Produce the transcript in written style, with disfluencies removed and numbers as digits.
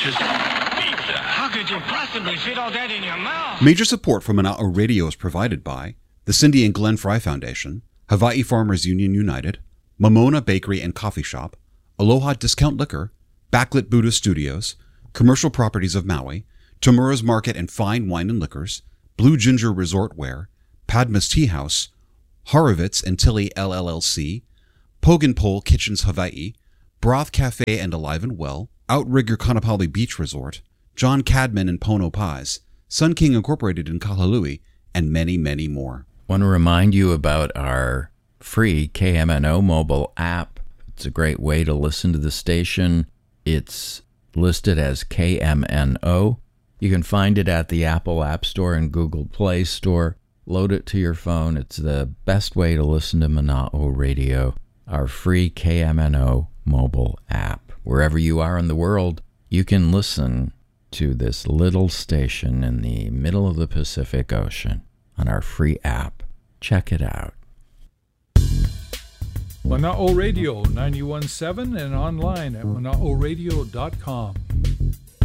delicious pizza. How could you possibly fit all that in your mouth? Major support from Mana'o Radio is provided by the Cindy and Glenn Fry Foundation, Hawaii Farmers Union United, Momona Bakery and Coffee Shop, Aloha Discount Liquor, Backlit Buddha Studios, Commercial Properties of Maui, Tamura's Market and Fine Wine and Liquors, Blue Ginger Resort Wear, Padma's Tea House, Horovitz and Tilly LLC, Pogan Pole Kitchens Hawaii, Broth Cafe and Alive and Well, Outrigger Kaanapali Beach Resort, John Cadman and Pono Pies, Sun King Incorporated in Kahului, and many, many more. Want to remind you about our free KMNO mobile app. It's a great way to listen to the station. It's listed as KMNO. You can find it at the Apple App Store and Google Play Store. Load it to your phone. It's the best way to listen to Mana'o Radio, our free KMNO mobile app. Wherever you are in the world, you can listen to this little station in the middle of the Pacific Ocean on our free app. Check it out. Mana'o Radio 91.7 and online at mana'oradio.com.